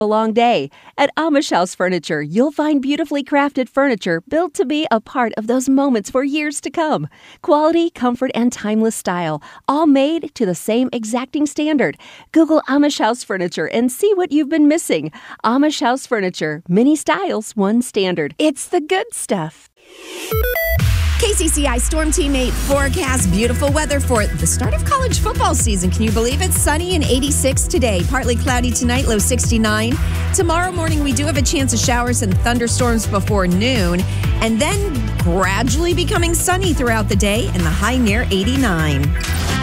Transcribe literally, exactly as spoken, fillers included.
a long day. At Amish House Furniture, you'll find beautifully crafted furniture built to be a part of those moments for years to come. Quality, comfort, and timeless style, all made to the same exacting standard. Google Amish House Furniture and see what you've been missing. Amish House Furniture, many styles, one standard. It's the good stuff. K C C I Storm Team eight forecast beautiful weather for the start of college football season. Can you believe it? Sunny and eighty-six today. Partly cloudy tonight, low sixty-nine. Tomorrow morning, we do have a chance of showers and thunderstorms before noon, and then gradually becoming sunny throughout the day and the high near eighty-nine.